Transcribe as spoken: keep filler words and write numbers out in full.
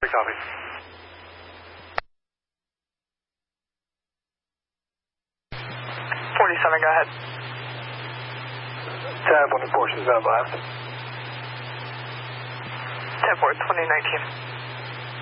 copy. forty-seven, go ahead. Tab one to Porsche, is that last? ten four, twenty nineteen.